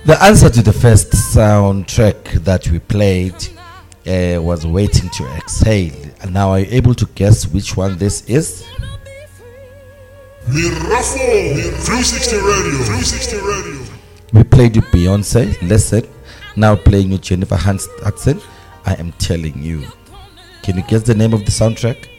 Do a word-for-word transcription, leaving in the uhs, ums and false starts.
The answer to the first soundtrack that we played uh, was Waiting to Exhale. And now are you able to guess which one this is? Mirafo three sixty Radio. three sixty Radio. We played with Beyonce, Listen. Now playing with Jennifer Hudson, I Am Telling You. Can you guess the name of the soundtrack?